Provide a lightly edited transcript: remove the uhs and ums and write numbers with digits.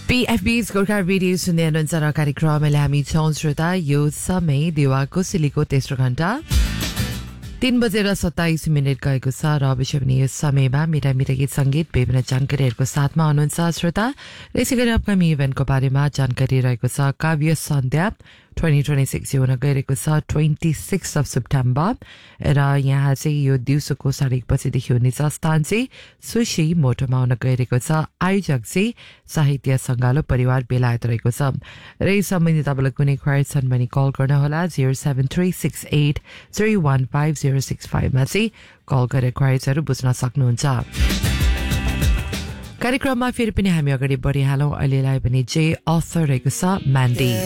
PFB's Gorkha radio सुन्दै हुनुहुन्छ र कार्यक्रममा हामी छौं श्रोता यो समय देवाको सिलीको तेस्रो घण्टा 3:27 गएको छ र अवश्य पनि यो समयमा मिठा गीत संगीत विभिन्न जानकारीहरूको साथमा हुनुहुन्छ श्रोता। यसै गरी अपकमिङ इभेन्टको बारेमा जानकारी रहेको छ। काव्य सन्ध्या 2026 हुन गइरहेको छ 26 सेप्टेम्बर र यहाँ चाहिँ यो दिउँसोको 1:30 बजेदेखि हुनेछ। स्थान चाहिँ सुशी मोटोमा हुन गइरहेको छ। आयोजक चाहिँ साहित्य सङ्गालो परिवार बेलायत रहेको छ र यस सम्बन्धी तपाईँलाई कुनै ख्वाहिर छन् भने कल गर्नुहोला 0736831506 मा चाहिँ कल गरेर ख्वाहिरहरू बुझ्न सक्नुहुन्छ। कार्यक्रममा फेरि पनि हामी अगाडि बढिहालौँ। अहिलेलाई पनि जे अथर रहेको छ म्यान्डी।